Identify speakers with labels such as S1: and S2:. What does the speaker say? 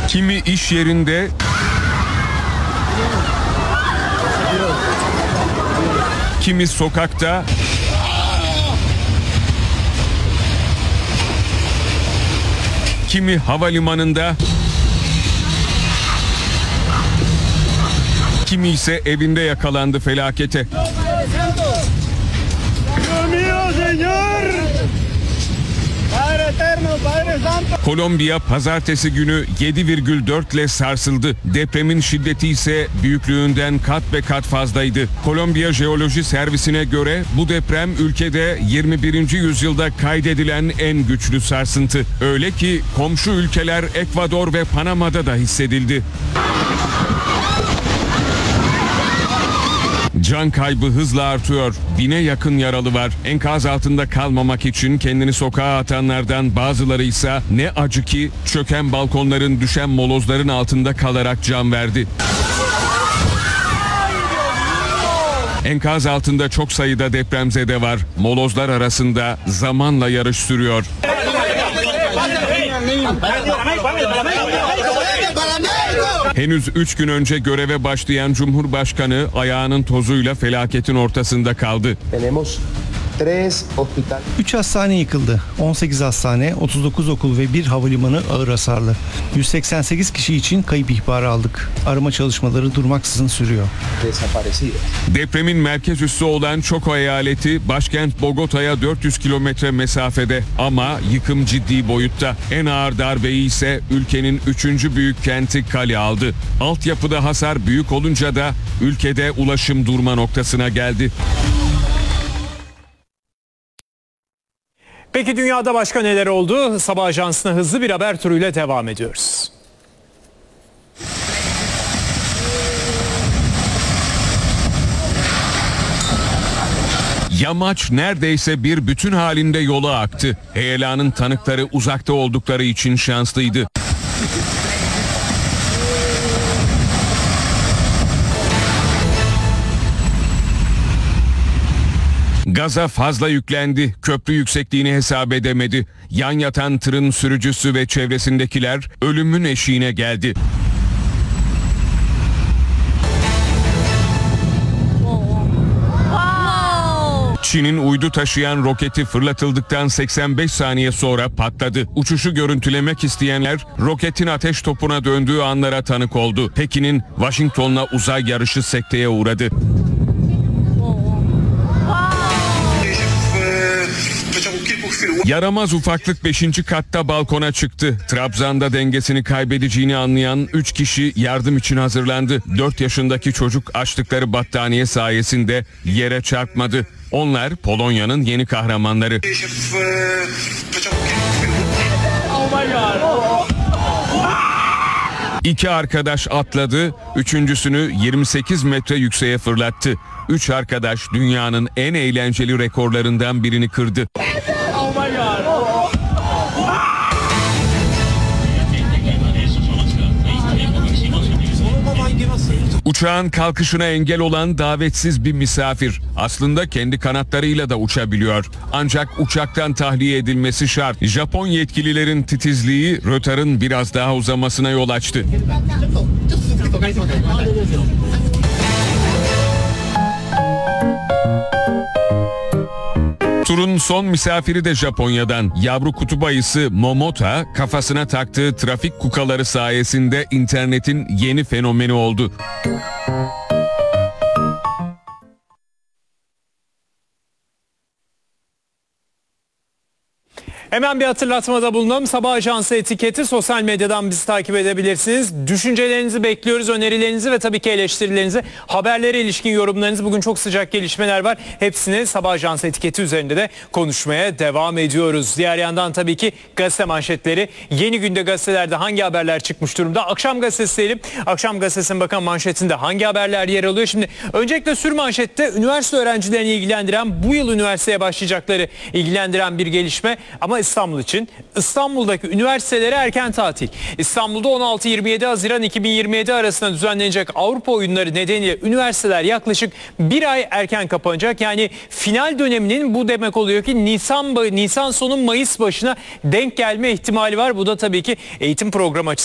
S1: Kimi iş yerinde, kimi sokakta, kimi havalimanında, kimi ise evinde yakalandı felakete. Kolombiya pazartesi günü 7,4 ile sarsıldı. Depremin şiddeti ise büyüklüğünden kat be kat fazlaydı. Kolombiya Jeoloji Servisi'ne göre bu deprem ülkede 21. yüzyılda kaydedilen en güçlü sarsıntı. Öyle ki komşu ülkeler Ekvador ve Panama'da da hissedildi. Can kaybı hızla artıyor. 1000'e yakın yaralı var. Enkaz altında kalmamak için kendini sokağa atanlardan bazıları ise ne acı ki çöken balkonların, düşen molozların altında kalarak can verdi. Enkaz altında çok sayıda depremzede var. Molozlar arasında zamanla yarış sürüyor. Henüz 3 gün önce göreve başlayan Cumhurbaşkanı ayağının tozuyla felaketin ortasında kaldı.
S2: 3 hastane yıkıldı. 18 hastane, 39 okul ve bir havalimanı ağır hasarlı. 188 kişi için kayıp ihbarı aldık. Arama çalışmaları durmaksızın sürüyor.
S1: Depremin merkez üssü olan Chocó eyaleti başkent Bogota'ya 400 kilometre mesafede ama yıkım ciddi boyutta. En ağır darbeyi ise ülkenin 3. büyük kenti Cali aldı. Altyapıda hasar büyük olunca da ülkede ulaşım durma noktasına geldi.
S3: Peki dünyada başka neler oldu? Sabah Ajansı'na hızlı bir haber turuyla devam ediyoruz.
S1: Yamaç neredeyse bir bütün halinde yola aktı. Heyelanın tanıkları uzakta oldukları için şanslıydı. Gaza fazla yüklendi. Köprü yüksekliğini hesap edemedi. Yan yatan tırın sürücüsü ve çevresindekiler ölümün eşiğine geldi. Çin'in uydu taşıyan roketi fırlatıldıktan 85 saniye sonra patladı. Uçuşu görüntülemek isteyenler roketin ateş topuna döndüğü anlara tanık oldu. Pekin'in Washington'la uzay yarışı sekteye uğradı. Yaramaz ufaklık 5. katta balkona çıktı. Trabzon'da dengesini kaybedeceğini anlayan 3 kişi yardım için hazırlandı. 4 yaşındaki çocuk açtıkları battaniye sayesinde yere çarpmadı. Onlar Polonya'nın yeni kahramanları. İki arkadaş atladı, üçüncüsünü 28 metre yükseğe fırlattı. 3 arkadaş dünyanın en eğlenceli rekorlarından birini kırdı. Uçağın kalkışına engel olan davetsiz bir misafir. Aslında kendi kanatlarıyla da uçabiliyor. Ancak uçaktan tahliye edilmesi şart. Japon yetkililerin titizliği rötarın biraz daha uzamasına yol açtı. Turun son misafiri de Japonya'dan. Yavru kutup ayısı Momota kafasına taktığı trafik kukaları sayesinde internetin yeni fenomeni oldu.
S3: Hemen bir hatırlatmada bulunalım. Sabah Ajansı etiketi sosyal medyadan bizi takip edebilirsiniz. Düşüncelerinizi bekliyoruz, önerilerinizi ve tabii ki eleştirilerinizi, haberlere ilişkin yorumlarınızı. Bugün çok sıcak gelişmeler var. Hepsini Sabah Ajansı etiketi üzerinde de konuşmaya devam ediyoruz. Diğer yandan tabii ki gazete manşetleri. Yeni Günde gazetelerde hangi haberler çıkmış durumda? Akşam gazetesi diyelim. Akşam gazetesinin bakan manşetinde hangi haberler yer alıyor? Şimdi öncelikle sür manşette üniversite öğrencilerini ilgilendiren, bu yıl üniversiteye başlayacakları ilgilendiren bir gelişme. Ama İstanbul için. İstanbul'daki üniversitelere erken tatil. İstanbul'da 16-27 Haziran 2027 arasında düzenlenecek Avrupa oyunları nedeniyle üniversiteler yaklaşık bir ay erken kapanacak. Yani final döneminin bu demek oluyor ki Nisan sonu Mayıs başına denk gelme ihtimali var. Bu da tabii ki eğitim programı açısından